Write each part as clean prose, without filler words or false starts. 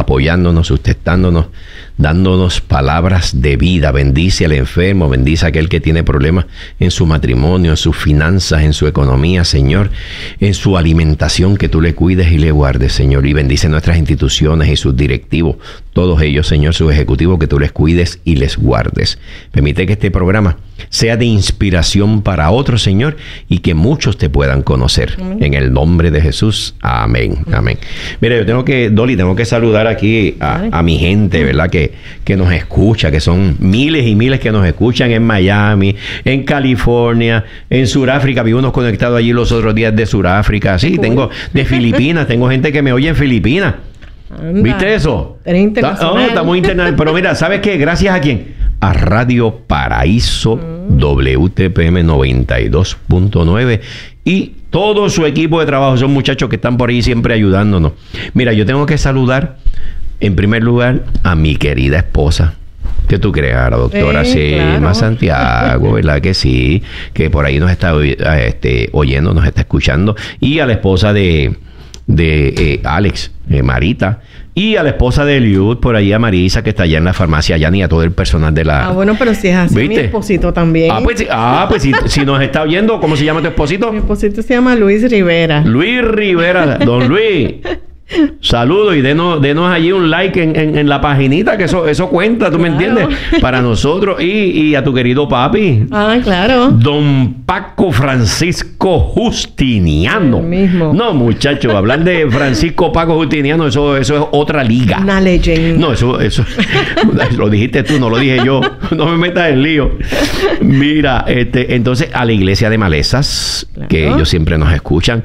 apoyándonos, sustentándonos, dándonos palabras de vida. Bendice al enfermo, bendice a aquel que tiene problemas en su matrimonio, en sus finanzas, en su economía, Señor, en su alimentación, que tú le cuides y le guardes, Señor, y bendice nuestras instituciones y sus directivos, todos ellos, Señor, sus ejecutivos, que tú les cuides y les guardes. Permite que este programa sea de inspiración para otros, Señor, y que muchos te puedan conocer. Amén. En el nombre de Jesús. Amén. Amén. Mira, yo tengo que saludar aquí a mi gente, ¿verdad? Que nos escucha, que son miles y miles que nos escuchan en Miami, en California, en Sudáfrica. Vi unos conectados allí los otros días de Sudáfrica. Sí, tengo de Filipinas, tengo gente que me oye en Filipinas. Anda. ¿Viste eso? Está muy internacional. Pero mira, ¿sabes qué? Gracias a quién. A Radio Paraíso WTPM 92.9 y todo su equipo de trabajo. Son muchachos que están por ahí siempre ayudándonos. Mira, yo tengo que saludar en primer lugar a mi querida esposa. ¿Qué tú crees, la doctora Selma Santiago? ¿Verdad que sí? Que por ahí nos está oyendo, nos está escuchando. Y a la esposa de Alex, Marita, y a la esposa de Eliud, por ahí a Marisa, que está allá en la farmacia, allá, ni a todo el personal de la... bueno, pero si es así, ¿viste? Mi esposito también. Pues si nos está oyendo, ¿cómo se llama tu esposito? Mi esposito se llama Luis Rivera. Luis Rivera, don Luis. Saludos y denos allí un like en la paginita, que eso cuenta, ¿tú me entiendes? Para nosotros y a tu querido papi. Claro. Don Paco Francisco Justiniano. El mismo. No, muchachos, hablar de Francisco Paco Justiniano, eso es otra liga. Una leyenda. No, eso lo dijiste tú, no lo dije yo. No me metas en lío. Mira, entonces a la iglesia de Malezas, claro, que ellos siempre nos escuchan,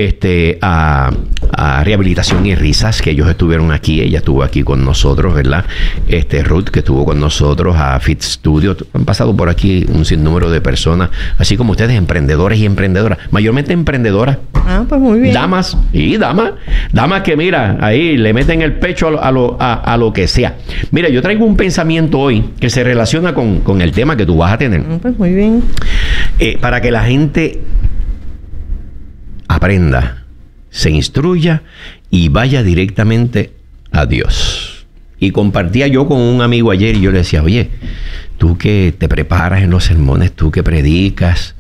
a Rehabilitación y Risas, que ellos estuvieron aquí, ella estuvo aquí con nosotros, ¿verdad? Ruth, que estuvo con nosotros, a Fit Studio, han pasado por aquí un sinnúmero de personas, así como ustedes, emprendedores y emprendedoras, mayormente emprendedoras. Pues muy bien. Damas que mira, ahí le meten el pecho a lo que sea. Mira, yo traigo un pensamiento hoy que se relaciona con el tema que tú vas a tener. Pues muy bien. Para que la gente aprenda, se instruya y vaya directamente a Dios. Y compartía yo con un amigo ayer y yo le decía, oye, tú que te preparas en los sermones, tú que predicas,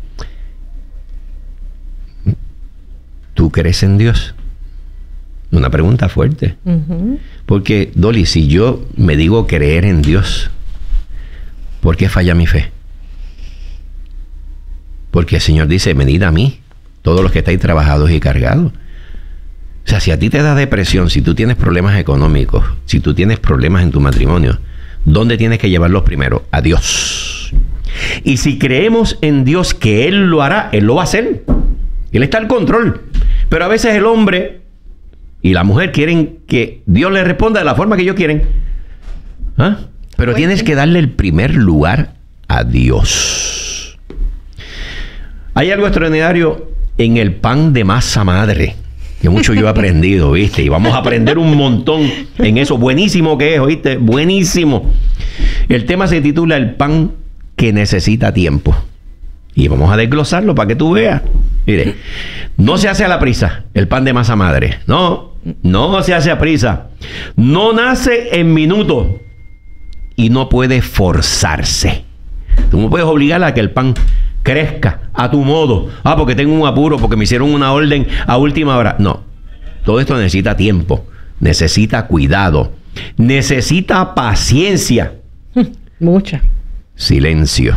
¿tú crees en Dios? Una pregunta fuerte. Porque, Dolly, si yo me digo creer en Dios, ¿por qué falla mi fe? Porque el Señor dice, venid a mí, todos los que estáis trabajados y cargados. O sea, si a ti te da depresión, si tú tienes problemas económicos, si tú tienes problemas en tu matrimonio, ¿dónde tienes que llevarlos primero? A Dios. Y si creemos en Dios que Él lo hará, Él lo va a hacer. Él está al control. Pero a veces el hombre y la mujer quieren que Dios les responda de la forma que ellos quieren. Pero tienes que darle el primer lugar a Dios. Hay algo extraordinario en el pan de masa madre, que mucho yo he aprendido, ¿viste? Y vamos a aprender un montón en eso. Buenísimo que es, ¿oíste? Buenísimo. El tema se titula El pan que necesita tiempo. Y vamos a desglosarlo para que tú veas. Mire, no se hace a la prisa el pan de masa madre. No se hace a prisa. No nace en minutos. Y no puede forzarse. Tú no puedes obligar a que el pan crezca a tu modo. Porque tengo un apuro, porque me hicieron una orden a última hora. No. Todo esto necesita tiempo, necesita cuidado, necesita paciencia. Mucha. Silencio.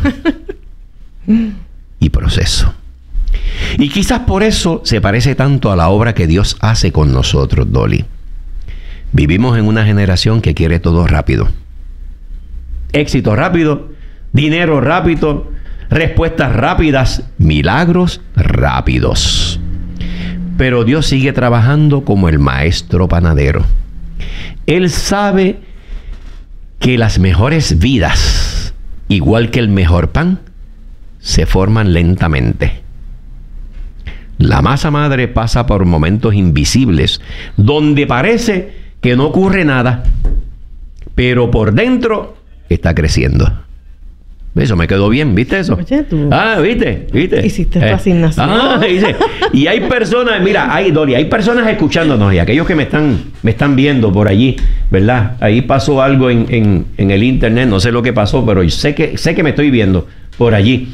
Y proceso. Y quizás por eso se parece tanto a la obra que Dios hace con nosotros, Dolly. Vivimos en una generación que quiere todo rápido. Éxito rápido, dinero rápido, respuestas rápidas, milagros rápidos. Pero Dios sigue trabajando como el maestro panadero. Él sabe que las mejores vidas, igual que el mejor pan, se forman lentamente. La masa madre pasa por momentos invisibles, donde parece que no ocurre nada, pero por dentro está creciendo. Eso me quedó bien, ¿viste eso? Oye, tú. ¿Viste? Hiciste tu asignación. Dice. Y hay personas, mira, Dolly, hay personas escuchándonos y aquellos que me están viendo por allí, ¿verdad? Ahí pasó algo en el internet, no sé lo que pasó, pero sé que me estoy viendo por allí.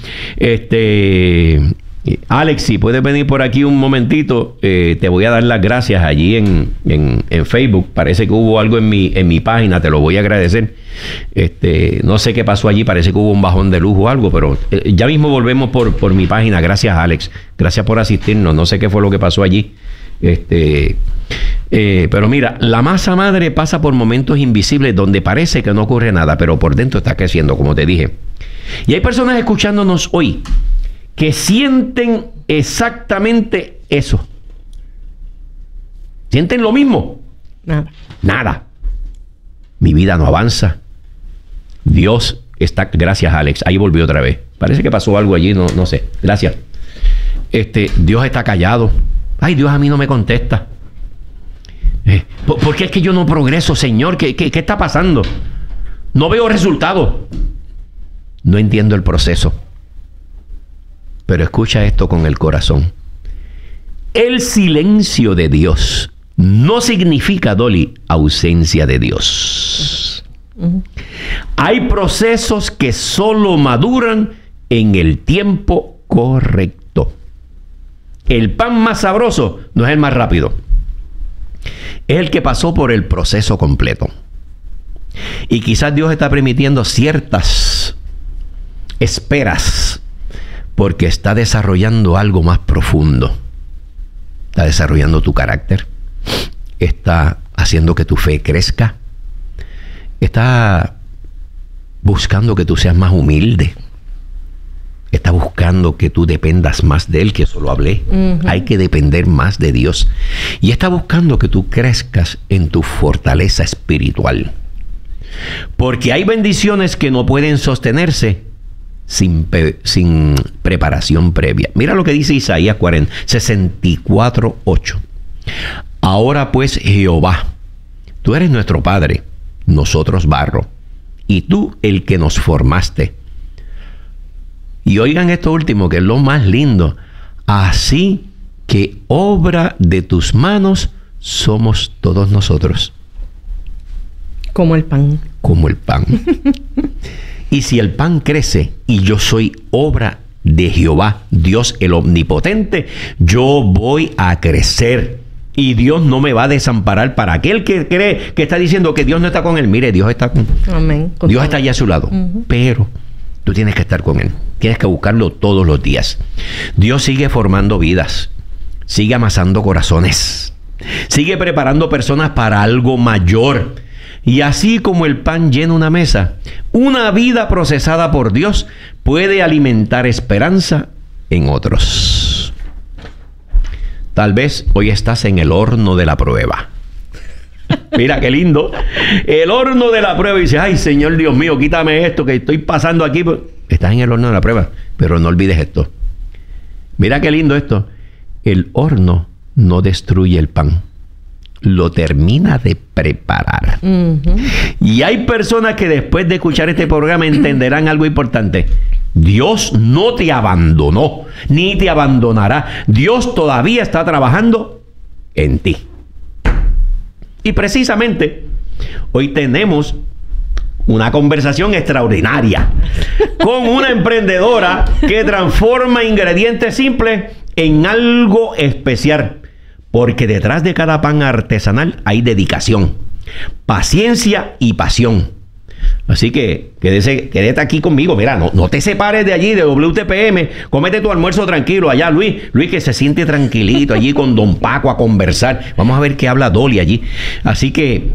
Alex, si puedes venir por aquí un momentito, te voy a dar las gracias allí en Facebook. Parece que hubo algo en mi página, te lo voy a agradecer. No sé qué pasó allí, parece que hubo un bajón de luz o algo, pero ya mismo volvemos por mi página. Gracias, Alex. Gracias por asistirnos. No sé qué fue lo que pasó allí. Pero mira, la masa madre pasa por momentos invisibles donde parece que no ocurre nada, pero por dentro está creciendo, como te dije. Y hay personas escuchándonos hoy que sienten exactamente eso. ¿Sienten lo mismo? Nada. Mi vida no avanza. Dios está... Gracias, Alex. Ahí volvió otra vez. Parece que pasó algo allí, no sé. Gracias. Dios está callado. Ay, Dios a mí no me contesta. ¿Por qué es que yo no progreso, Señor? ¿Qué está pasando? No veo resultados. No entiendo el proceso. Pero escucha esto con el corazón. El silencio de Dios no significa, Dolly, ausencia de Dios. Hay procesos que solo maduran en el tiempo correcto. El pan más sabroso no es el más rápido. Es el que pasó por el proceso completo. Y quizás Dios está permitiendo ciertas esperas porque está desarrollando algo más profundo. Está desarrollando tu carácter. Está haciendo que tu fe crezca. Está buscando que tú seas más humilde. Está buscando que tú dependas más de Él, que eso lo hablé. Hay que depender más de Dios. Y está buscando que tú crezcas en tu fortaleza espiritual. Porque hay bendiciones que no pueden sostenerse sin preparación previa. Mira lo que dice Isaías 64:8. Ahora pues, Jehová, tú eres nuestro Padre, nosotros barro, y tú el que nos formaste. Y oigan esto último, que es lo más lindo. Así que obra de tus manos somos todos nosotros. Como el pan. Como el pan. Y si el pan crece y yo soy obra de Jehová, Dios el Omnipotente, yo voy a crecer. Y Dios no me va a desamparar. Para aquel que cree que está diciendo que Dios no está con él, mire, Dios está con... Amén. Dios está allá a su lado. Pero tú tienes que estar con él. Tienes que buscarlo todos los días. Dios sigue formando vidas. Sigue amasando corazones. Sigue preparando personas para algo mayor. Y así como el pan llena una mesa, una vida procesada por Dios puede alimentar esperanza en otros. Tal vez hoy estás en el horno de la prueba. Mira qué lindo. El horno de la prueba. Y dices, ay, Señor Dios mío, quítame esto que estoy pasando aquí. Estás en el horno de la prueba, pero no olvides esto. Mira qué lindo esto. El horno no destruye el pan. Lo termina de preparar. Y hay personas que después de escuchar este programa entenderán algo importante. Dios no te abandonó, ni te abandonará. Dios todavía está trabajando en ti. Y precisamente hoy tenemos una conversación extraordinaria con una emprendedora que transforma ingredientes simples en algo especial. Porque detrás de cada pan artesanal hay dedicación, paciencia y pasión. Así que quédate aquí conmigo. Mira, no te separes de allí, de WTPM. Cómete tu almuerzo tranquilo allá, Luis, que se siente tranquilito allí con Don Paco a conversar. Vamos a ver qué habla Dolly allí. Así que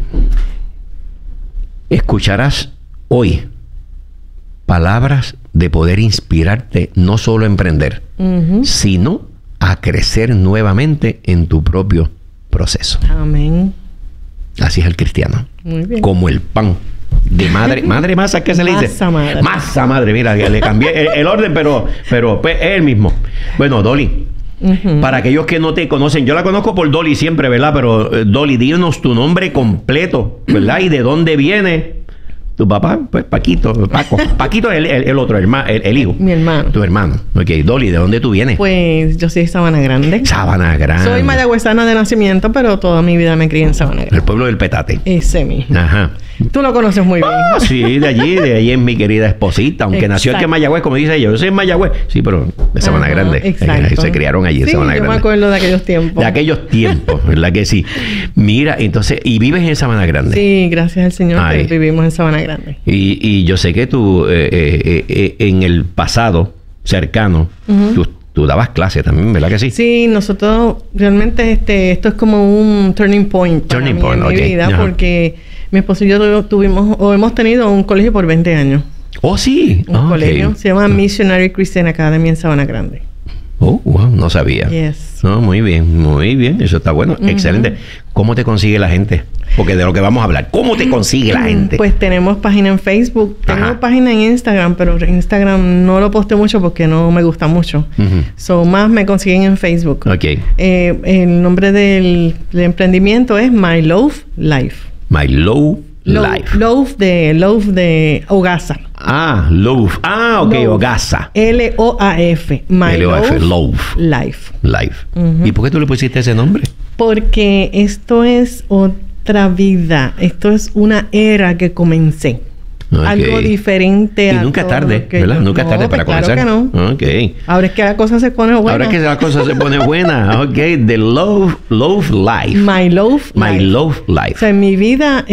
escucharás hoy palabras de poder inspirarte no solo a emprender, sino a crecer nuevamente en tu propio proceso. Amén. Así es el cristiano. Muy bien. Como el pan de madre masa, ¿qué se le dice? Masa madre. Masa madre, mira, le cambié el orden, pero pues, es el mismo. Bueno, Dolly, para aquellos que no te conocen, yo la conozco por Dolly siempre, ¿verdad? Pero Dolly, dinos tu nombre completo, ¿verdad? Y de dónde viene Tu papá, pues Paquito, Paco. Paquito es el otro, el hijo. Mi hermano. Tu hermano. Ok, Dolly, ¿de dónde tú vienes? Pues yo soy de Sabana Grande. Sabana Grande. Soy mayagüezana de nacimiento, pero toda mi vida me crié en Sabana Grande. El pueblo del Petate. Ese mismo. Ajá. Tú lo conoces muy bien. Ah, sí, de allí es mi querida esposita, aunque nació aquí en Mayagüez, como dice ella, yo soy en Mayagüez, sí, pero de Sabana Grande. Exacto. Se criaron allí en sí, Sabana yo Grande. me acuerdo de aquellos tiempos. De aquellos tiempos, ¿verdad que sí? Mira, entonces, ¿y vives en Sabana Grande? Sí, gracias al Señor Ay. que vivimos en Sabana Grande. Y yo sé que tú, en el pasado cercano, tú dabas clases también, ¿verdad que sí? Sí, nosotros realmente esto es como un turning point para Turning mí point, en mi ok. vida, Ajá. porque mi esposo y yo hemos tenido un colegio por 20 años. Oh, sí. Un Ah, ok. colegio. Se llama Missionary Christian Academy en Sabana Grande. Oh, wow, no sabía. Yes. No, muy bien. Eso está bueno. Excelente. ¿Cómo te consigue la gente? Porque de lo que vamos a hablar. ¿Cómo te consigue la gente? Pues tenemos página en Facebook. Tengo Ajá. página en Instagram, pero en Instagram no lo posteo mucho porque no me gusta mucho. So, más me consiguen en Facebook. Ok. El nombre del emprendimiento es My Love Life. My Low Life. Love de Ogasa. Ah, Love. Ah, ok, Love. Ogasa. L-O-A-F. My L-O-A-F, Love. Life. Life. ¿Y por qué tú le pusiste ese nombre? Porque esto es otra vida. Esto es una era que comencé. Ok. Algo diferente Y a nunca es todo tarde, lo que ¿verdad? yo- Nunca es tarde No, para pues comenzar. claro que no. Ok. Ahora es que la cosa se pone buena. Ahora que la cosa se pone buena. Ok. The Love Life. My Love My Life. Love O Life. sea, en mi vida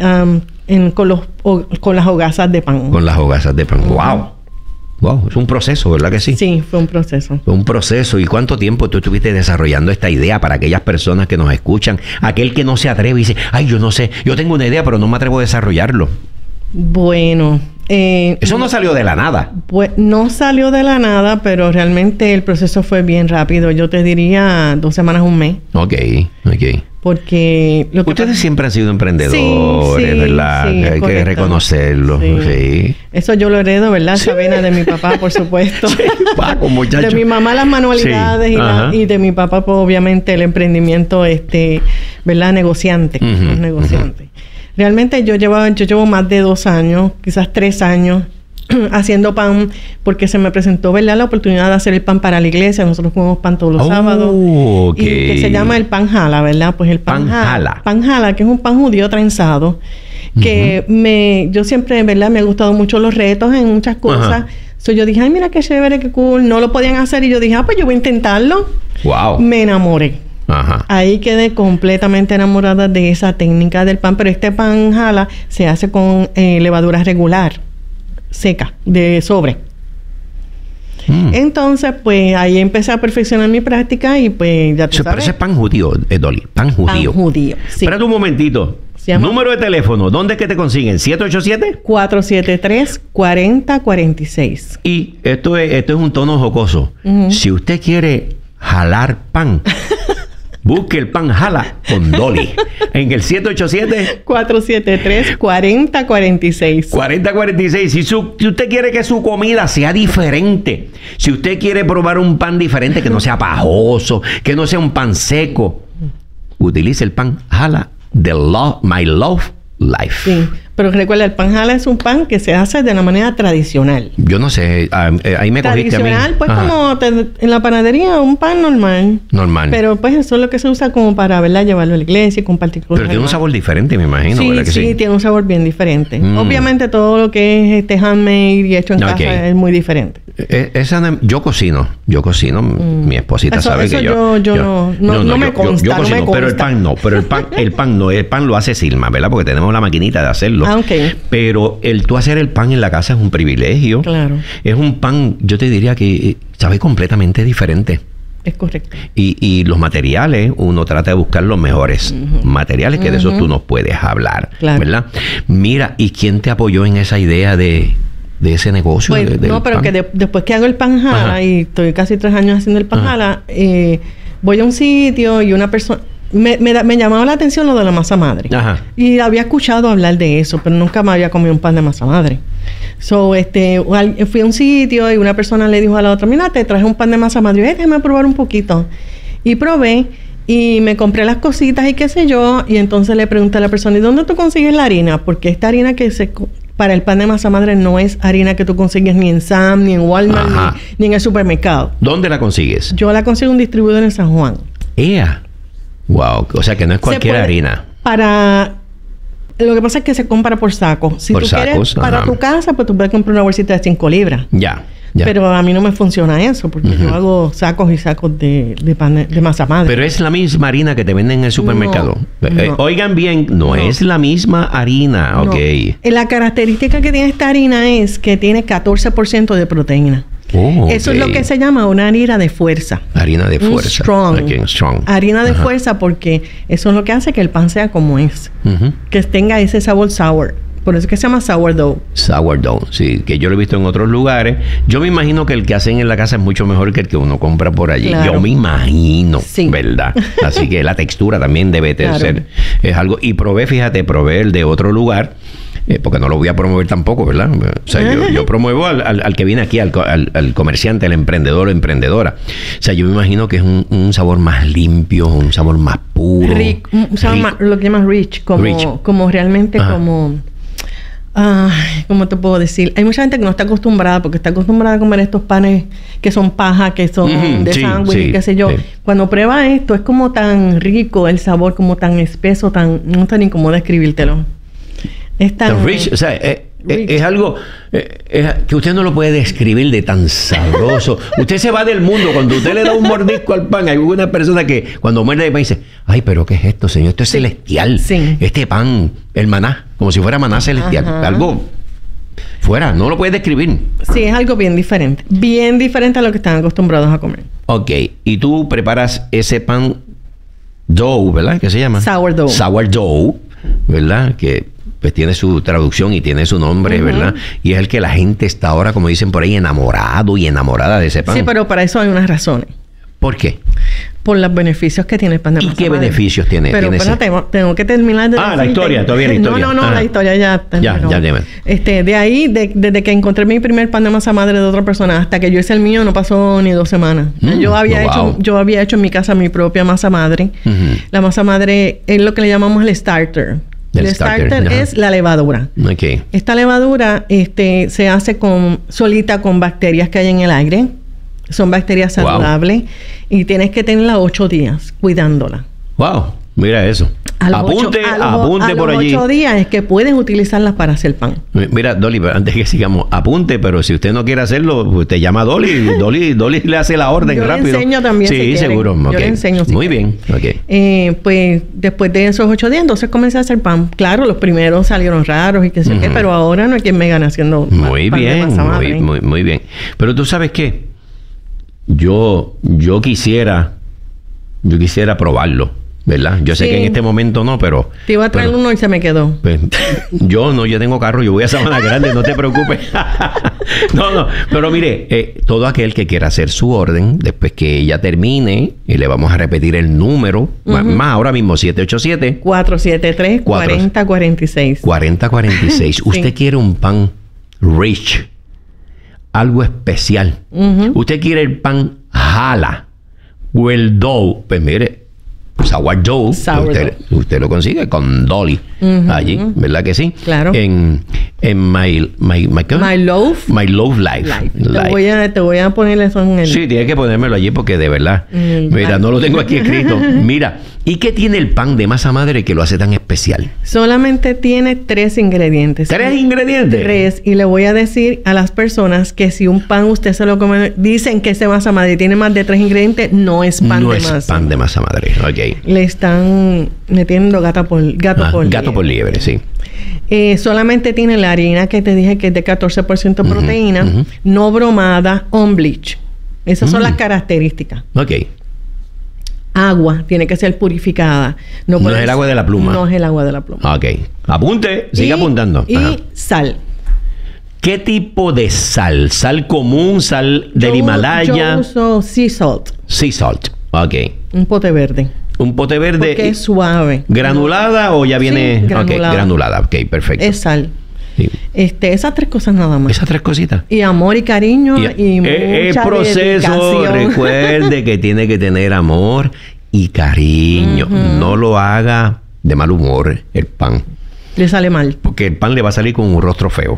con las hogazas de pan. Con las hogazas de pan. Wow. Wow. Es un proceso, ¿verdad que sí? Sí, fue un proceso. Fue un proceso. ¿Y cuánto tiempo tú estuviste desarrollando esta idea para aquellas personas que nos escuchan? Aquel que no se atreve y dice, ay, yo no sé, yo tengo una idea, pero no me atrevo a desarrollarlo. Bueno, Eso no salió de la nada. pues no salió de la nada, pero realmente el proceso fue bien rápido. Yo te diría 2 semanas, un mes. Ok. Porque lo que Ustedes pasa- siempre han sido emprendedores, Sí, ¿verdad? sí, Hay que correcto. reconocerlo. Sí. Eso yo lo heredo, ¿verdad? Esa vena de mi papá, por supuesto. Paco, muchacho. De mi mamá las manualidades Sí, ajá. y de mi papá, pues obviamente el emprendimiento, ¿verdad? Negociante. Ujú, Los negociantes. Realmente yo llevo más de 2 años, quizás 3 años, haciendo pan, porque se me presentó, ¿verdad? La oportunidad de hacer el pan para la iglesia. Nosotros comemos pan todos los sábados. ok. Y que se llama el pan jala, ¿verdad? Pues el pan jala. Pan jala, que es un pan judío trenzado. Que yo siempre, ¿verdad? Me ha gustado mucho los retos en muchas cosas. Ajá. So yo dije, ay, mira qué chévere, qué cool. No lo podían hacer y yo dije, pues yo voy a intentarlo. Wow. Me enamoré. Ajá. Ahí quedé completamente enamorada de esa técnica del pan. Pero este pan jala se hace con levadura regular, seca, de sobre. Entonces, pues ahí empecé a perfeccionar mi práctica y pues ya tú Pero sabes. ese es pan judío, Dolly. Pan judío. Pan judío, sí. Espérate un momentito. Se llama- Número de teléfono. ¿Dónde es que te consiguen? ¿787? 473-4046. Y esto es un tono jocoso. Si usted quiere jalar pan, busque el pan jala con Dolly. En el 787 473-4046. 4046. Si usted quiere que su comida sea diferente, si usted quiere probar un pan diferente, que no sea pajoso, que no sea un pan seco, utilice el pan jala de My Love Life. Sí, pero recuerda, el pan jala es un pan que se hace de una manera tradicional. Yo no sé, ahí me cogiste a mí. Tradicional, pues Ajá. como en la panadería, un pan normal. Normal. Pero pues eso es lo que se usa como para, ¿verdad? Llevarlo a la iglesia y compartir con Pero los tiene un hermanos. sabor diferente, me imagino, Sí, ¿verdad que sí, sí? tiene un sabor bien diferente. Mm. Obviamente todo lo que es handmade y hecho en Ok. casa es muy diferente. Yo cocino. Mi esposita Eso- sabe eso que yo no me consta, yo no cocino, me pero el consta. pan no. Pero el pan lo hace Silma, ¿verdad? Porque tenemos la maquinita de hacerlo. Ah, ok. Pero tú hacer el pan en la casa es un privilegio. Claro. Es un pan, yo te diría que sabe completamente diferente. Es correcto. Y los materiales, uno trata de buscar los mejores materiales, que de eso tú nos puedes hablar, Claro. ¿verdad? Mira, ¿y quién te apoyó en esa idea de ese negocio? Pues, del no, pero pan? que después que hago el pan jala, Ajá. y estoy casi 3 años haciendo el pan Ajá. jala, voy a un sitio y una persona... Me llamaba la atención lo de la masa madre. Ajá. Y había escuchado hablar de eso, pero nunca me había comido un pan de masa madre. So, fui a un sitio y una persona le dijo a la otra, mira, te traje un pan de masa madre. Déjame probar un poquito. Y probé y me compré las cositas y qué sé yo. Y entonces le pregunté a la persona, ¿y dónde tú consigues la harina? Porque esta harina que se para el pan de masa madre no es harina que tú consigues ni en Sam, ni en Walmart, ni en el supermercado. ¿Dónde la consigues? Yo la consigo en un distribuidor en San Juan. ¡Ea! Wow, o sea que no es cualquier harina. Lo que pasa es que se compra por saco. Si tú quieres para tu casa, pues tú puedes comprar una bolsita de 5 libras. Ya. Pero a mí no me funciona eso, porque yo hago sacos y sacos de pan de masa madre. Pero es la misma harina que te venden en el supermercado. No. Oigan bien, no es la misma harina. No. Ok. La característica que tiene esta harina es que tiene 14% de proteína. Eso es lo que se llama una harina de fuerza. Harina de fuerza. Strong. Harina de fuerza, porque eso es lo que hace que el pan sea como es. Que tenga ese sabor sour. Por eso es que se llama sourdough. Sourdough, sí, que yo lo he visto en otros lugares. Yo me imagino que el que hacen en la casa es mucho mejor que el que uno compra por allí. Claro. Yo me imagino, ¿verdad? Así que la textura también debe ser. Es algo. Y probé el de otro lugar. Porque no lo voy a promover tampoco, ¿verdad? O sea, yo promuevo al que viene aquí, al comerciante, al emprendedor o emprendedora. O sea, yo me imagino que es un sabor más limpio, un sabor más puro. Un sabor más, lo que llaman rich. Como realmente como... ¿cómo te puedo decir? Hay mucha gente que no está acostumbrada, porque está acostumbrada a comer estos panes que son paja, que son de sándwich, qué sé yo. Sí. Cuando prueba esto, es como tan rico el sabor, como tan espeso, no sé ni cómo describírtelo. Es tan rich, o sea, es algo que usted no lo puede describir de tan sabroso. Usted se va del mundo. Cuando usted le da un mordisco al pan, hay una persona que cuando muerde el pan dice, ay, pero ¿qué es esto, señor? Esto es celestial. Sí. Este pan, el maná, como si fuera maná celestial. Algo fuera, no lo puede describir. Sí, es algo bien diferente. Bien diferente a lo que están acostumbrados a comer. Ok, y tú preparas ese pan dough, ¿verdad? ¿Qué se llama? Sourdough. Sourdough, ¿verdad? Que pues tiene su traducción y tiene su nombre, ¿verdad? Y es el que la gente está ahora, como dicen por ahí, enamorado y enamorada de ese pan. Sí, pero para eso hay unas razones. ¿Por qué? Por los beneficios que tiene el pan de masa madre. ¿Y qué beneficios tiene? Pero espérate, tengo que terminar de la historia, todavía la historia. No, la historia ya terminó. Ya, dime. De ahí, desde que encontré mi primer pan de masa madre de otra persona hasta que yo hice el mío, no pasó ni 2 semanas. Yo había hecho en mi casa mi propia masa madre. La masa madre es lo que le llamamos el starter. El starter es la levadura. Okay. Esta levadura se hace solita con bacterias que hay en el aire. Son bacterias saludables. Y tienes que tenerla 8 días cuidándola. ¡Wow! Mira eso. Apunte por allí. 8 días es que puedes utilizarlas para hacer pan. Mira, Dolly, antes que sigamos, apunte, pero si usted no quiere hacerlo, usted llama a Dolly. Dolly le hace la orden rápido. Yo le enseño también. Sí, seguro. Yo le enseño. Muy bien. Okay. Pues después de esos 8 días, entonces comencé a hacer pan. Claro, los primeros salieron raros y qué sé qué, pero ahora no hay quien me gane haciendo muy pan bien, de masa madre. Muy bien. Pero tú sabes qué, yo quisiera probarlo. ¿Verdad? Yo sé que en este momento no, pero... Te iba a traer uno y se me quedó. Pues, yo tengo carro, yo voy a Sabana Grande, no te preocupes. No, pero mire, todo aquel que quiera hacer su orden, después que ella termine, y le vamos a repetir el número, más ahora mismo, 787-473-4046. 4046. Usted quiere un pan rich, algo especial. Usted quiere el pan jala o el dough, pues mire, sourdough. Usted lo consigue con Dolly allí, ¿verdad que sí? Claro. En My Loaf Life. Te voy a poner eso en el... Sí, tienes que ponérmelo allí porque de verdad, mira, no lo tengo aquí escrito. Mira, ¿y qué tiene el pan de masa madre que lo hace tan especial? Solamente tiene 3 ingredientes. ¿3 ingredientes? 3. Y le voy a decir a las personas que si un pan usted se lo come, dicen que es de masa madre y tiene más de 3 ingredientes, no es pan de masa. No es pan de masa madre, ok. Le están metiendo gato por liebre, sí. Solamente tiene la harina que te dije que es de 14% proteína, no bromada, on bleach. Esas son las características. Ok. Agua, tiene que ser purificada. No es el agua de la pluma. No es el agua de la pluma. Ok. Apunte, siga apuntando. Y sal. ¿Qué tipo de sal? ¿Sal común? ¿Sal del Himalaya? Yo uso sea salt. Sea salt. Ok. Un pote verde. Un pote verde. Porque es suave. ¿Granulada o ya viene...? Sí, granulada. Ok, granulada. Ok, perfecto. Es sal. Sí. Esas 3 cosas nada más. Esas 3 cositas. Y amor y cariño y mucha el proceso, recuerde que tiene que tener amor y cariño. No lo haga de mal humor el pan. Le sale mal. Porque el pan le va a salir con un rostro feo.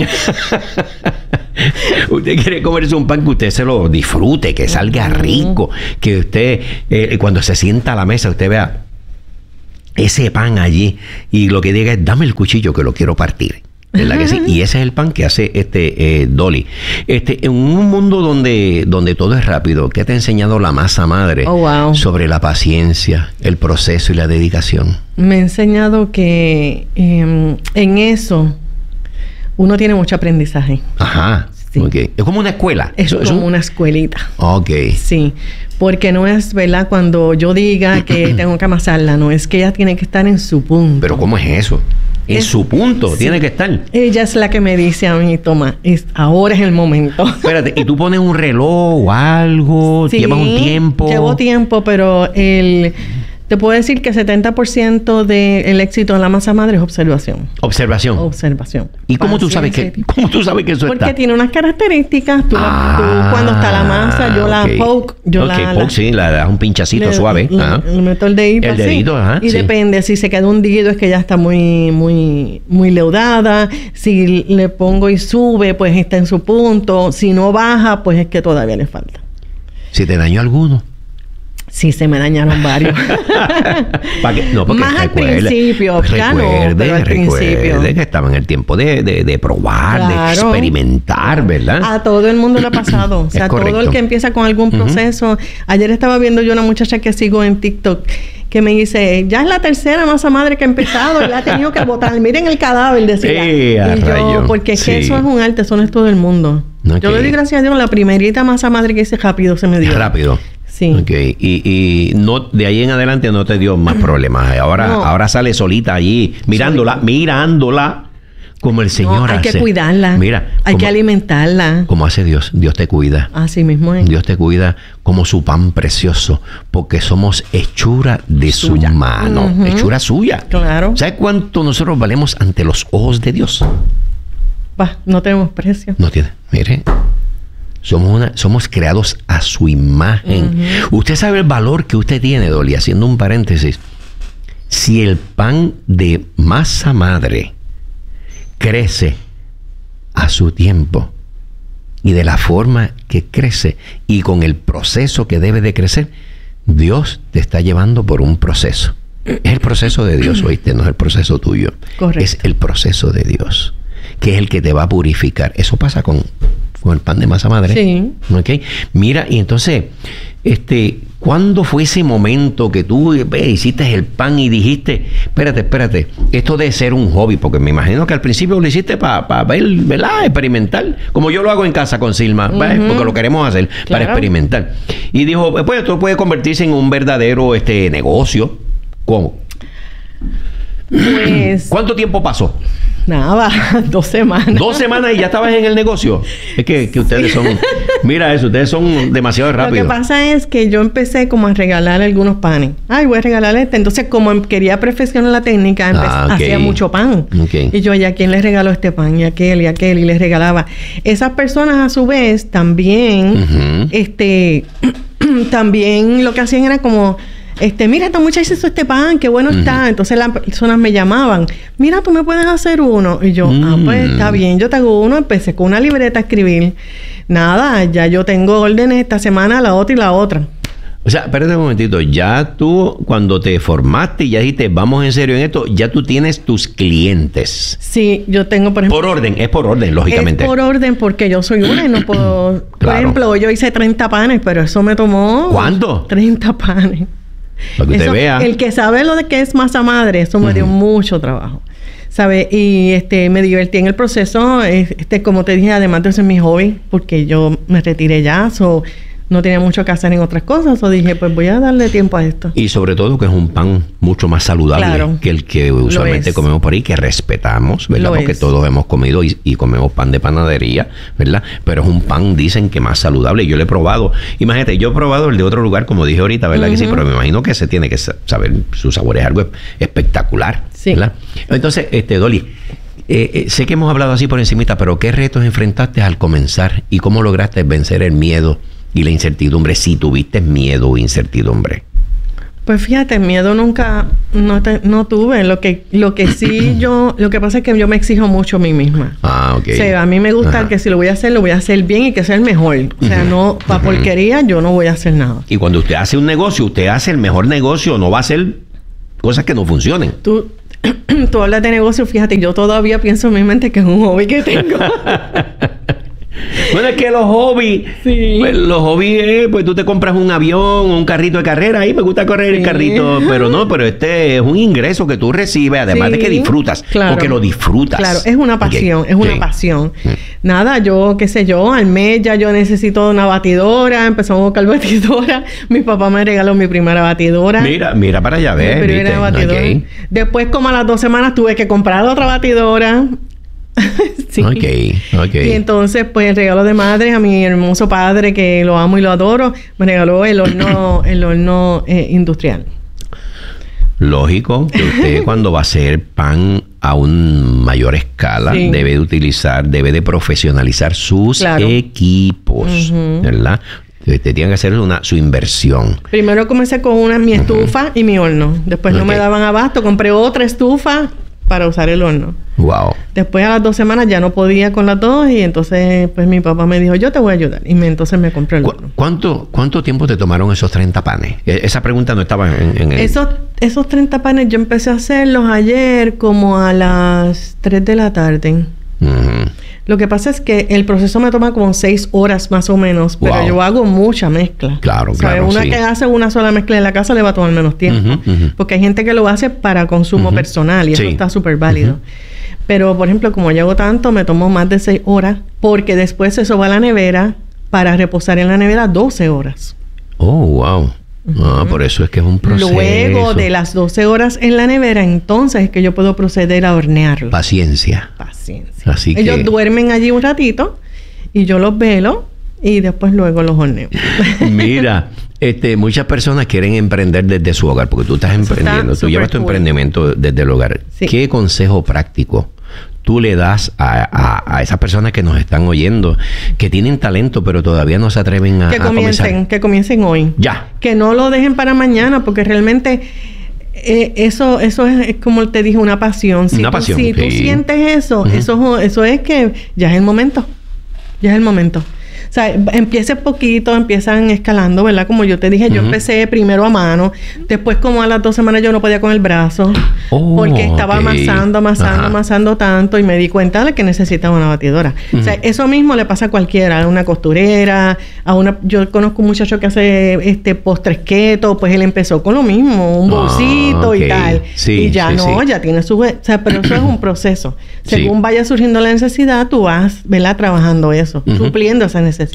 Usted quiere comerse un pan que usted se lo disfrute, que salga rico, que usted, cuando se sienta a la mesa, usted vea ese pan allí y lo que diga es, dame el cuchillo que lo quiero partir. ¿Verdad que sí? Y ese es el pan que hace Dolly. En un mundo donde todo es rápido, ¿qué te ha enseñado la masa madre sobre la paciencia, el proceso y la dedicación? Me ha enseñado que en eso uno tiene mucho aprendizaje. Ajá. Sí. Okay. Es como una escuela. Es como una escuelita. Ok. Sí. Porque no es, ¿verdad? Cuando yo diga que tengo que amasarla, no es que ella tiene que estar en su punto. ¿Pero cómo es eso? En su punto, sí, tiene que estar. Ella es la que me dice a mí, toma, ahora es el momento. Espérate, ¿y tú pones un reloj o algo? Sí, ¿Llevas un tiempo? Llevo tiempo, pero te puedo decir que 70% del éxito en la masa madre es observación. Observación. Observación. ¿Y cómo tú sabes que eso Porque está? tiene unas características. Tú cuando está la masa, yo la poke. Sí, le das un pinchacito suave. Le meto el dedito. El dedito, ajá. Y depende. Si se queda hundido es que ya está muy, muy, muy leudada. Si le pongo y sube, pues está en su punto. Si no baja, pues es que todavía le falta. ¿Si te dañó alguno? Sí, se me dañaron varios. Más al principio. Recuerde que estaba en el tiempo de probar, de experimentar, ¿verdad? A todo el mundo le ha pasado. O sea, todo el que empieza con algún proceso. Ayer estaba viendo yo una muchacha que sigo en TikTok que me dice, ya es la tercera masa madre que ha empezado y la ha tenido que botar. Miren el cadáver, decía. Y yo, porque es que eso es un arte, eso no es todo el mundo. Okay. Yo le doy gracias a Dios, la primerita masa madre que hice rápido se me dio. Rápido. Sí. Okay. Y no, de ahí en adelante no te dio más problemas. Ahora sale solita allí, mirándola como el Señor hace. Hay que cuidarla. Mira, hay que alimentarla. Como hace Dios. Dios te cuida. Así mismo es. Dios te cuida como su pan precioso, porque somos hechura de suya. Su mano. Hechura suya. Claro. ¿Sabes cuánto nosotros valemos ante los ojos de Dios? No tenemos precio. No tiene. Mire. Somos creados a su imagen. Usted sabe el valor que usted tiene, Dolly, haciendo un paréntesis. Si el pan de masa madre crece a su tiempo y de la forma que crece y con el proceso que debe de crecer, Dios te está llevando por un proceso. Es el proceso de Dios, ¿oíste? No es el proceso tuyo. Correcto. Es el proceso de Dios, que es el que te va a purificar. Eso pasa con el pan de masa madre. Sí. ¿Okay? Mira, y entonces, ¿cuándo fue ese momento que tú hiciste el pan y dijiste, espérate, esto debe ser un hobby? Porque me imagino que al principio lo hiciste para ver, ¿verdad? Experimentar, como yo lo hago en casa con Silma, porque lo queremos hacer, para experimentar. Y dijo, pues esto puede convertirse en un verdadero negocio. ¿Cómo? Pues, ¿cuánto tiempo pasó? Nada, 2 semanas. 2 semanas y ya estabas en el negocio. Es que ustedes son... Mira eso, ustedes son demasiado rápidos. Lo que pasa es que yo empecé como a regalar algunos panes. Ay, voy a regalar este. Entonces, como quería perfeccionar la técnica, hacía mucho pan. Okay. Y yo, ¿y a quién les regaló este pan? Y aquel, y les regalaba. Esas personas, a su vez, también... también lo que hacían era como... mira, esta muchacha hizo este pan, qué bueno está. Entonces las personas me llamaban, mira, tú me puedes hacer uno. Y yo, pues está bien, yo te hago uno. Empecé con una libreta a escribir. Nada, ya yo tengo órdenes esta semana, la otra y la otra. O sea, espérate un momentito. Ya tú, cuando te formaste y ya dijiste, vamos en serio en esto, ya tú tienes tus clientes. Sí, yo tengo, por ejemplo... Es por orden, lógicamente. Es por orden porque yo soy una y no puedo... Claro. Por ejemplo, yo hice 30 panes, pero eso me tomó... ¿Cuánto? 30 panes. Para que usted vea. El que sabe lo de que es masa madre, eso me dio mucho trabajo. ¿Sabe? Y me divertí en el proceso. Como te dije, además de eso es mi hobby, porque yo me retiré ya, no tenía mucho que hacer en otras cosas, dije, pues voy a darle tiempo a esto. Y sobre todo que es un pan mucho más saludable que el que usualmente comemos por ahí, que respetamos, ¿verdad? Porque todos hemos comido y comemos pan de panadería, ¿verdad? Pero es un pan, dicen que más saludable. Yo lo he probado. Imagínate, yo he probado el de otro lugar, como dije ahorita, ¿verdad? Que sí, pero me imagino que se tiene que saber, su sabor es algo espectacular, ¿verdad? Entonces, Dolly, sé que hemos hablado así por encimita, pero ¿qué retos enfrentaste al comenzar y cómo lograste vencer el miedo y la incertidumbre, si tuviste miedo o incertidumbre? Pues fíjate, miedo nunca no tuve. Lo que sí lo que pasa es que yo me exijo mucho a mí misma. Ah, ok. O sea, a mí me gusta que si lo voy a hacer bien y que sea el mejor. O sea, no, para porquería yo no voy a hacer nada. Y cuando usted hace un negocio, usted hace el mejor negocio, no va a hacer cosas que no funcionen. Tú hablas de negocio, fíjate, yo todavía pienso en mi mente que es un hobby que tengo. Bueno, es que los hobbies, pues tú te compras un avión, un carrito de carrera, ahí me gusta correr el carrito, pero este es un ingreso que tú recibes, además de que disfrutas, porque lo disfrutas. Claro, es una pasión, una pasión. Nada, yo, qué sé yo, al mes ya yo necesito una batidora, empezamos a buscar batidora, mi papá me regaló mi primera batidora. Mira para allá, ver. Mi primera batidora. Okay. Después, como a las 2 semanas, tuve que comprar otra batidora. Sí. Ok. Y entonces, pues, el regalo de madre a mi hermoso padre, que lo amo y lo adoro, me regaló el horno industrial. Lógico que usted cuando va a hacer pan a una mayor escala debe de profesionalizar sus equipos, ¿verdad? Usted tiene que hacer su inversión. Primero comencé con mi estufa y mi horno. Después no me daban abasto. Compré otra estufa para usar el horno. Wow. Después a las 2 semanas ya no podía con las dos y entonces pues mi papá me dijo, yo te voy a ayudar. Y entonces me compré el horno. ¿Cuánto tiempo te tomaron esos 30 panes? Esa pregunta no estaba en el... Esos 30 panes yo empecé a hacerlos ayer como a las 3 de la tarde. Lo que pasa es que el proceso me toma como 6 horas más o menos, pero yo hago mucha mezcla. Claro. Una que hace una sola mezcla en la casa le va a tomar menos tiempo. Porque hay gente que lo hace para consumo personal y eso está súper válido. Pero, por ejemplo, como yo hago tanto, me tomo más de 6 horas porque después eso va a la nevera para reposar en la nevera 12 horas. Oh, wow. Por eso es que es un proceso. Luego de las 12 horas en la nevera, entonces es que yo puedo proceder a hornearlo. Paciencia. Así ellos duermen allí un ratito y yo los velo y después luego los horneo. Mira, muchas personas quieren emprender desde su hogar porque tú estás emprendiendo. Tú llevas tu emprendimiento desde el hogar. Sí. ¿Qué consejo práctico tú le das a esas personas que nos están oyendo, que tienen talento, pero todavía no se atreven a comenzar? Que comiencen hoy. Ya. Que no lo dejen para mañana, porque realmente eso es como te dije, una pasión. Si tú sientes eso, eso es que ya es el momento. Ya es el momento. O sea, empiezan poquito, empiezan escalando, ¿verdad? Como yo te dije, yo empecé primero a mano. Después, como a las 2 semanas, yo no podía con el brazo. Porque estaba amasando tanto. Y me di cuenta de que necesitaba una batidora. O sea, eso mismo le pasa a cualquiera. A una costurera, yo conozco un muchacho que hace postres keto. Pues él empezó con lo mismo. Un bolsito y tal. Sí, y ya ya tiene su... O sea, pero eso es un proceso. Según vaya surgiendo la necesidad, tú vas, ¿verdad? Trabajando eso. Supliendo esa necesidad.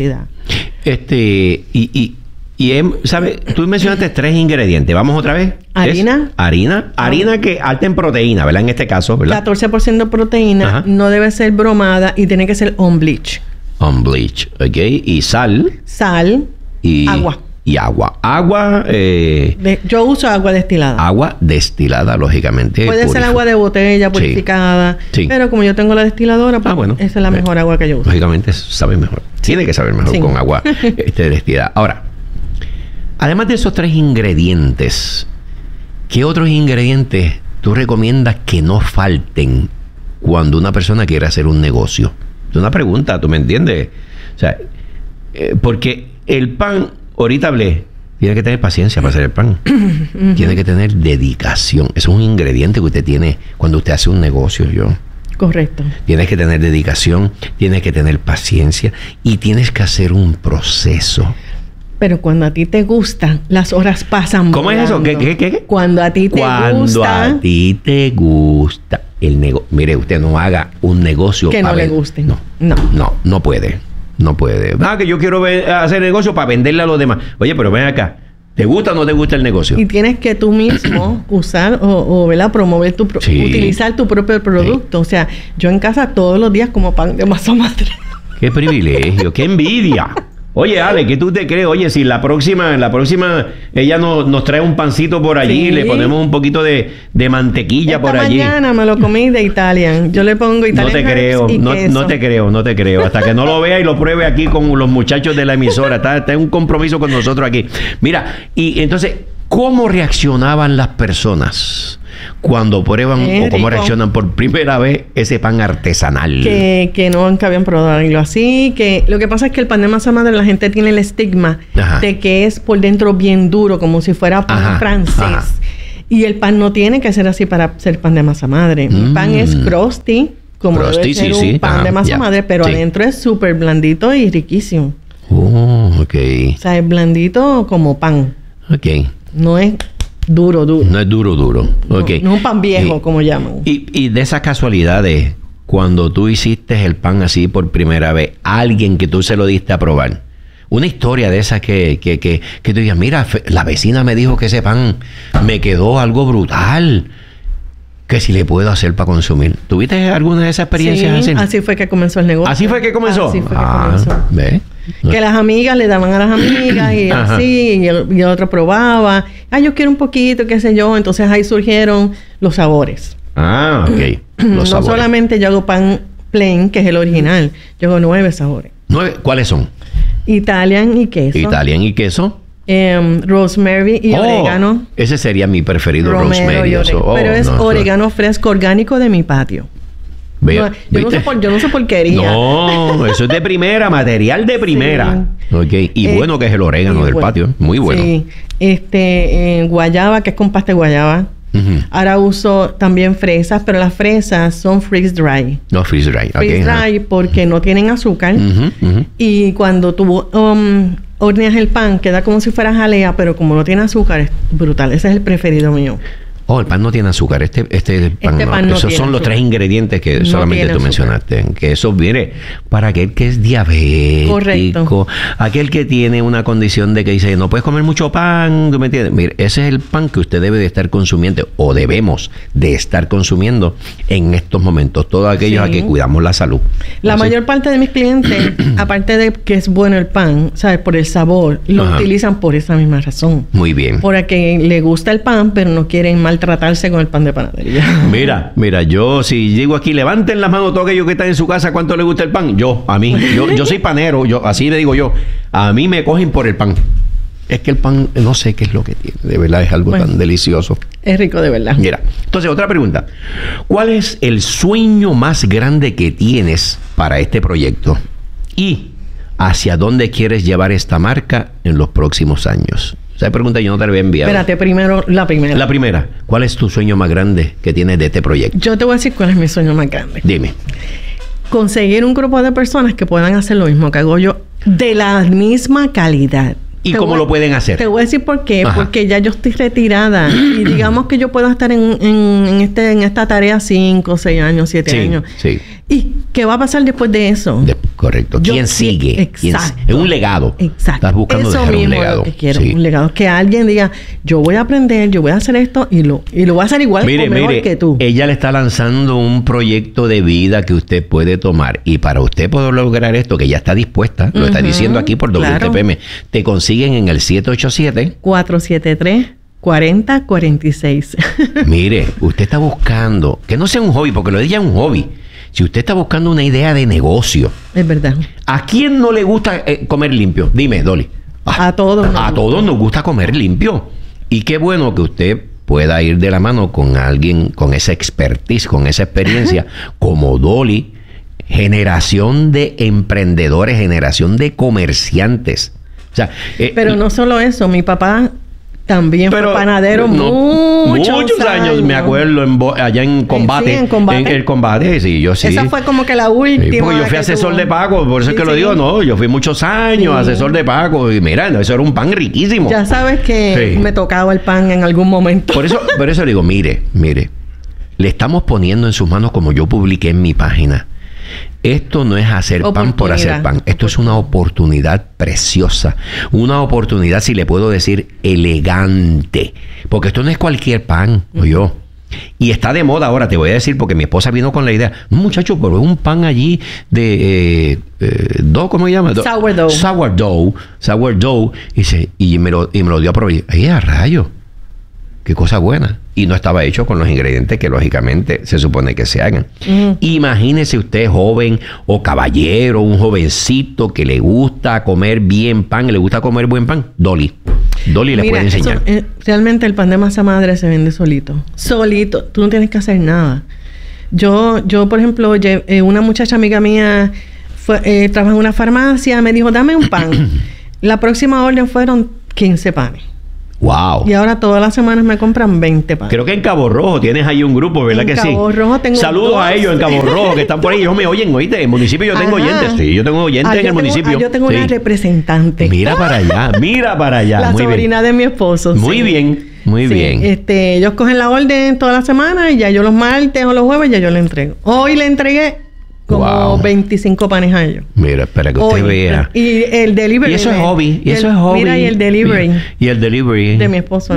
¿Sabes? Tú mencionaste 3 ingredientes. ¿Vamos otra vez? Harina. Harina que alta en proteína, ¿verdad? En este caso, ¿verdad? 14% de proteína. No debe ser bromada y tiene que ser on bleach. On bleach, ok. Y sal. Y agua. Y agua. Yo uso agua destilada. Agua destilada, lógicamente. Puede ser agua de botella, purificada. Sí. Pero como yo tengo la destiladora, pues esa es la mejor agua que yo uso. Lógicamente sabe mejor. Tiene que saber mejor con agua destilada. Ahora, además de esos 3 ingredientes, ¿qué otros ingredientes tú recomiendas que no falten cuando una persona quiere hacer un negocio? Es una pregunta, ¿tú me entiendes? O sea, porque el pan... Ahorita hablé, tiene que tener paciencia para hacer el pan. Tiene que tener dedicación. Eso es un ingrediente que usted tiene cuando usted hace un negocio, Correcto. Tienes que tener dedicación, tienes que tener paciencia y tienes que hacer un proceso. Pero cuando a ti te gusta, las horas pasan ¿Cómo volando. Es eso? ¿Qué? Cuando a ti te gusta... Cuando a ti te gusta el negocio. Mire, usted no haga un negocio... Que no le guste. No puede. No puede. Que yo quiero hacer negocio para venderle a los demás. Oye, pero ven acá. ¿Te gusta o no te gusta el negocio? Y tienes que tú mismo usar ¿verdad? Promover utilizar tu propio producto. O sea, yo en casa todos los días como pan de masa madre. ¡Qué privilegio! ¡Qué envidia! Oye, Ale, ¿qué tú te crees? Oye, si la próxima ella nos trae un pancito por allí, le ponemos un poquito de mantequilla por allí. Mañana me lo comí de Italian. Yo le pongo Italian. No te creo. Hasta que no lo vea y lo pruebe aquí con los muchachos de la emisora. Está en un compromiso con nosotros aquí. Mira, y entonces, ¿Cómo reaccionaban las personas cuando prueban o cómo reaccionan por primera vez ese pan artesanal? Que nunca habían probado algo así. Que lo que pasa es que el pan de masa madre, la gente tiene el estigma de que es por dentro bien duro, como si fuera pan francés. Y el pan no tiene que ser así para ser pan de masa madre. Mi pan es crusty, como debe ser un pan de masa madre, pero adentro es súper blandito y riquísimo. Ok. O sea, es blandito como pan. Ok. No es duro. No es duro. Okay. No es un pan viejo, como llaman. Y de esas casualidades, cuando tú hiciste el pan así por primera vez, alguien que tú se lo diste a probar, una historia de esas que tú digas, mira, la vecina me dijo que ese pan me quedó algo brutal, que si le puedo hacer para consumir. ¿Tuviste alguna de esas experiencias? Sí, así fue que comenzó el negocio. ¿Así fue que comenzó? Así fue que comenzó. ¿Ves? Que las amigas le daban a las amigas y así, y el otro probaba. Yo quiero un poquito, qué sé yo. Entonces ahí surgieron los sabores. Ok. No solamente yo hago pan plain, que es el original. Yo hago 9 sabores. ¿9? ¿Cuáles son? Italian y queso. Rosemary y orégano. Ese sería mi preferido, rosemary. Pero es orégano fresco orgánico de mi patio. Yo no sé porquería. No, eso es de primera, material de primera. Sí. Okay. Y bueno que es el orégano del patio. Muy bueno. Sí. Guayaba, que es con pasta de guayaba. Ahora uso también fresas, pero las fresas son freeze dry. No, freeze dry. Freeze dry porque no tienen azúcar. Y cuando tú horneas el pan, queda como si fuera jalea, pero como no tiene azúcar, es brutal. Ese es el preferido mío. El pan no tiene azúcar. Este pan no. Esos son los 3 ingredientes que solamente tú mencionaste. Que eso viene para aquel que es diabético. Correcto. Aquel que tiene una condición de que dice, no puedes comer mucho pan. ¿Tú me entiendes? Mire, ese es el pan que usted debe de estar consumiendo o debemos de estar consumiendo en estos momentos. Todos aquellos a que cuidamos la salud. La mayor parte de mis clientes, aparte de que es bueno el pan, ¿sabes? Por el sabor, lo utilizan por esa misma razón. Muy bien. Porque le gusta el pan, pero no quieren maltratarse con el pan de panadería. Mira, yo si digo aquí, levanten las manos todos aquellos que están en su casa, ¿cuánto les gusta el pan? Yo soy panero, así le digo yo. A mí me cogen por el pan. Es que el pan, no sé qué es lo que tiene. De verdad, es algo tan delicioso. Es rico de verdad. Mira, entonces, otra pregunta. ¿Cuál es el sueño más grande que tienes para este proyecto? ¿Y hacia dónde quieres llevar esta marca en los próximos años? Esa pregunta yo no te la voy a enviar. Espérate, primero la primera. La primera. ¿Cuál es tu sueño más grande que tienes de este proyecto? Yo te voy a decir cuál es mi sueño más grande. Dime. Conseguir un grupo de personas que puedan hacer lo mismo que hago yo, de la misma calidad. ¿Y cómo lo pueden hacer? Te voy a decir por qué. Porque ya yo estoy retirada. Y digamos que yo puedo estar en esta tarea 5, 6 años, 7 años. Sí. ¿Y qué va a pasar después de eso? Correcto. ¿Quién sigue? Exacto. Es un legado. Exacto. Estás buscando eso dejar mismo un legado. Es lo que quiero. Un legado. Que alguien diga, yo voy a aprender, yo voy a hacer esto y lo voy a hacer igual o mejor que tú. Ella le está lanzando un proyecto de vida que usted puede tomar. Y para usted poder lograr esto, que ya está dispuesta, lo está diciendo aquí por WTPM, te consiguen en el 787-473-4046. Mire, usted está buscando, que no sea un hobby, porque lo de ella es un hobby. Si usted está buscando una idea de negocio. Es verdad. ¿A quién no le gusta comer limpio? Dime, Dolly. A todos. A todos nos gusta comer limpio. Y qué bueno que usted pueda ir de la mano con alguien con esa expertise, con esa experiencia, como Dolly, generación de emprendedores, generación de comerciantes. O sea, pero no solo eso, mi papá también fue panadero muchos años. Me acuerdo allá en Combate. En Combate. En el Combate, sí, yo sí. Esa fue como que la última. Sí, porque yo fui asesor de Paco, por eso es que lo digo, no, yo fui muchos años asesor de Paco y mira, eso era un pan riquísimo. Ya sabes que me tocaba el pan en algún momento. Por eso digo, mire, le estamos poniendo en sus manos, como yo publiqué en mi página. Esto no es hacer pan por hacer pan. Esto es una oportunidad preciosa. Una oportunidad, si le puedo decir, elegante. Porque esto no es cualquier pan, yo. Y está de moda ahora, te voy a decir, porque mi esposa vino con la idea. Muchacho, pero es un pan allí de... ¿cómo se llama? Sourdough. Y me lo dio a probar. ¡Ay, a rayo! ¡Qué cosa buena! y no estaba hecho con los ingredientes que lógicamente se supone que se hagan. Imagínese usted, joven o caballero, un jovencito que le gusta comer bien pan, le gusta comer buen pan. Dolly le puede enseñar. Realmente el pan de masa madre se vende solito. Solito. Tú no tienes que hacer nada. Yo por ejemplo, una muchacha amiga mía trabaja en una farmacia, me dijo, dame un pan. La próxima orden fueron 15 panes. Wow. Y ahora todas las semanas me compran 20 panes. Creo que en Cabo Rojo tienes ahí un grupo, ¿verdad que sí? En Cabo Rojo tengo Saludos a ellos en Cabo Rojo que están por ahí. Ellos me oyen, oíste. En el municipio yo tengo oyentes. Sí, yo tengo oyentes en el municipio. Yo tengo una representante. Mira para allá, mira para allá. La muy sobrina bien. de mi esposo. Muy bien, muy bien. Ellos cogen la orden toda la semana y ya yo los martes o los jueves ya yo le entrego. Hoy le entregué como 25 panes a ellos. Mira, para que usted vea. Y el delivery. Y eso es hobby. Y eso es hobby. Mira, y el delivery. Y el delivery. De mi esposo.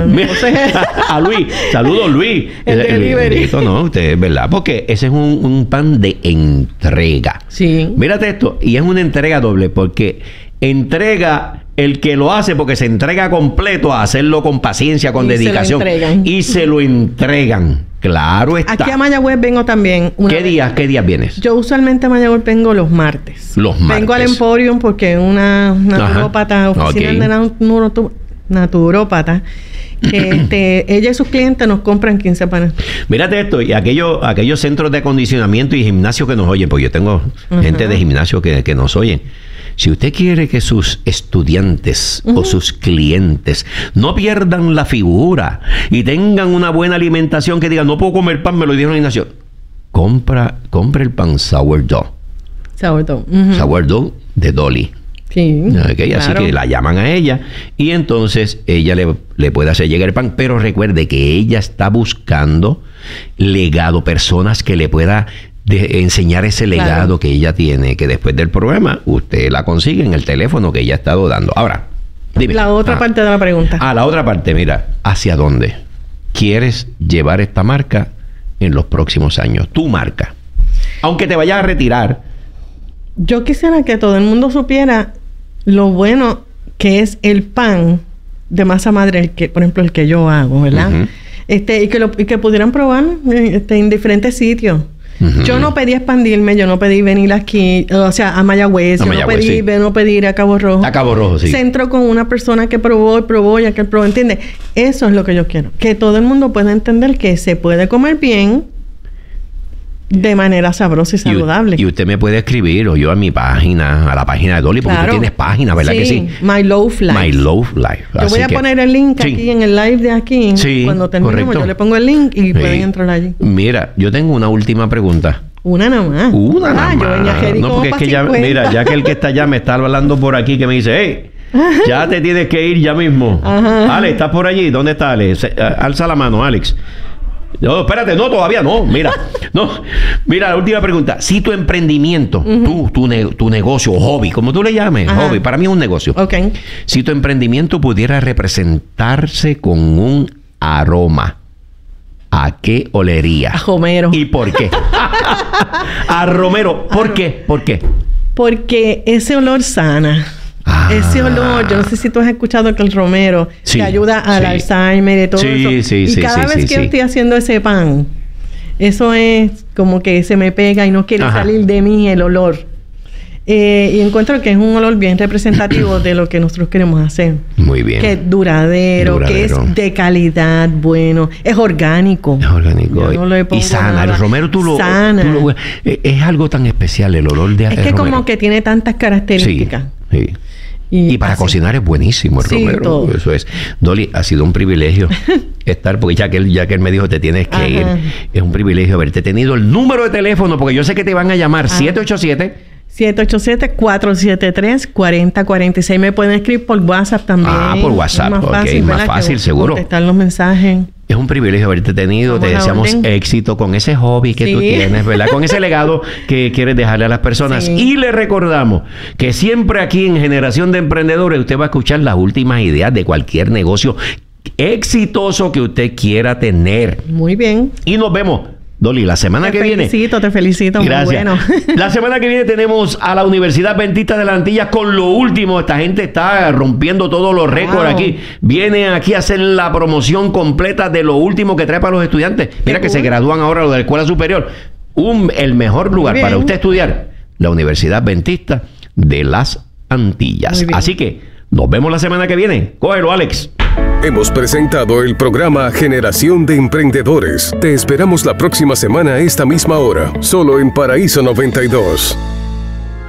A Luis. Saludos, Luis. El delivery. No, usted, ¿verdad? Porque ese es un pan de entrega. Sí. Mírate esto. Y es una entrega doble porque entrega el que lo hace porque se entrega completo a hacerlo con paciencia, con dedicación. Y se lo entregan. Claro está. Aquí a Mayagüez vengo también. ¿Qué días vienes? Yo usualmente a Mayagüez vengo los martes. Los martes. Vengo al Emporium porque una naturópata, oficina de naturópata, que ella y sus clientes nos compran 15 panes. Mírate esto, y aquellos centros de acondicionamiento y gimnasio que nos oyen, porque yo tengo gente de gimnasio que nos oyen. Si usted quiere que sus estudiantes o sus clientes no pierdan la figura y tengan una buena alimentación, que digan, no puedo comer pan, me lo dijeron en el gimnasio. Compre el pan sourdough. Sourdough de Dolly. Sí, okay, claro. Así que la llaman a ella y entonces ella le puede hacer llegar el pan. Pero recuerde que ella está buscando legado, personas que le pueda enseñar ese legado que ella tiene, que después del programa usted la consigue en el teléfono que ella ha estado dando. Ahora, dime. La otra parte de la pregunta. La otra parte, mira, ¿hacia dónde quieres llevar esta marca en los próximos años? Tu marca. Aunque te vayas a retirar. Yo quisiera que todo el mundo supiera lo bueno que es el pan de masa madre, por ejemplo, el que yo hago, ¿verdad? Y que pudieran probar en diferentes sitios. Yo no pedí expandirme, yo no pedí venir aquí, o sea, a Mayagüez, yo no pedí ir a Cabo Rojo. A Cabo Rojo, sí. Centro con una persona que probó y aquel probó, ¿entiendes? Eso es lo que yo quiero. Que todo el mundo pueda entender que se puede comer bien de manera sabrosa y saludable. Y usted me puede escribir o yo a mi página, a la página de Dolly, porque tú tienes página, ¿verdad que sí? My Love Life. My Love Life. Yo voy a poner el link aquí en el live de aquí. Cuando terminemos, yo le pongo el link y pueden entrar allí. Mira, yo tengo una última pregunta. Una nada más. Una nada más. No, porque es que ya que el que está allá me está hablando por aquí que me dice, hey, ya te tienes que ir ya mismo. Alex, ¿estás por allí? ¿Dónde está Alex? Alza la mano, Alex. No, espérate, no, todavía no. Mira, la última pregunta. Si tu emprendimiento, tu negocio o hobby, como tú le llames, hobby, para mí es un negocio. Okay. Si tu emprendimiento pudiera representarse con un aroma, ¿a qué olería? A Romero. ¿Y por qué? A Romero. ¿Por qué? ¿Por qué? Porque ese olor sana. Ese olor, yo no sé si tú has escuchado que el romero te ayuda al Alzheimer y todo eso. Y cada vez que yo estoy haciendo ese pan, eso es como que se me pega y no quiere salir de mí el olor. Y encuentro que es un olor bien representativo de lo que nosotros queremos hacer. Muy bien. Que es duradero, que es de calidad, bueno, es orgánico. Es orgánico. Y sana. El romero es algo tan especial, el olor de romero. Es que como que tiene tantas características. Sí. Y para cocinar es buenísimo el romero. Todo. Eso es. Dolly, ha sido un privilegio estar, porque ya que él me dijo te tienes que ir. Es un privilegio haberte tenido. El número de teléfono, porque yo sé que te van a llamar, 787-473-4046. Me pueden escribir por WhatsApp también. Por WhatsApp. Más fácil, seguro. Contestar los mensajes. Es un privilegio haberte tenido. Te deseamos éxito con ese hobby que tú tienes, ¿verdad? Con ese legado que quieres dejarle a las personas. Y le recordamos que siempre aquí en Generación de Emprendedores usted va a escuchar las últimas ideas de cualquier negocio exitoso que usted quiera tener. Muy bien. Y nos vemos Dolly, la semana que viene... Te felicito. Gracias. Muy bueno. La semana que viene tenemos a la Universidad Adventista de las Antillas con lo último. Esta gente está rompiendo todos los récords aquí. Viene aquí a hacer la promoción completa de lo último que trae para los estudiantes. Mira que se gradúan ahora los de la escuela superior. El mejor lugar para usted estudiar, la Universidad Adventista de las Antillas. Así que nos vemos la semana que viene. Cógelo, Alex. Hemos presentado el programa Generación de Emprendedores. Te esperamos la próxima semana a esta misma hora, solo en Paraíso 92.